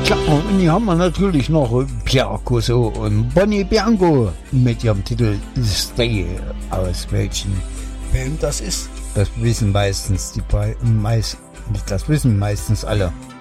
Tja, und hier haben wir natürlich noch Pierre Cosso und Bonnie Bianco mit ihrem Titel Stay. Aus welchen Film das ist, das wissen meistens das wissen meistens alle.